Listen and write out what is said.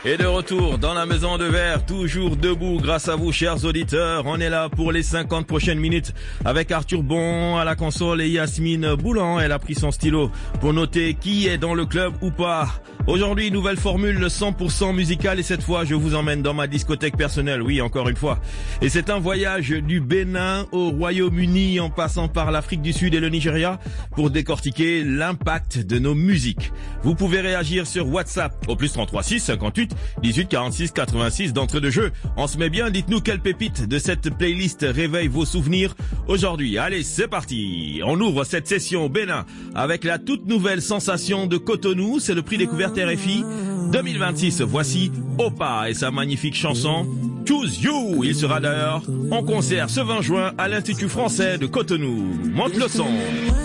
Et de retour dans la maison de verre, toujours debout grâce à vous chers auditeurs. On est là pour les 50 prochaines minutes avec Arthur Bon à la console et Yasmine Boulan. Elle a pris son stylo pour noter qui est dans le club ou pas. Aujourd'hui, nouvelle formule 100% musicale et cette fois, je vous emmène dans ma discothèque personnelle. Oui, encore une fois. Et c'est un voyage du Bénin au Royaume-Uni en passant par l'Afrique du Sud et le Nigeria pour décortiquer l'impact de nos musiques. Vous pouvez réagir sur WhatsApp au plus 33 6 58 18 46 86 d'entrée de jeu. On se met bien, dites-nous quelle pépite de cette playlist réveille vos souvenirs aujourd'hui. Allez, c'est parti. On ouvre cette session au Bénin avec la toute nouvelle sensation de Cotonou. C'est le prix découverte RFI 2026. Voici Opa et sa magnifique chanson Choose You. Il sera d'ailleurs en concert ce 20 juin à l'Institut français de Cotonou. Monte le son.